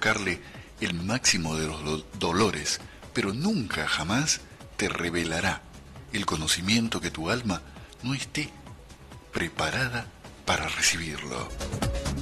provocarle el máximo de los dolores, pero nunca jamás te revelará el conocimiento que tu alma no esté preparada para recibirlo.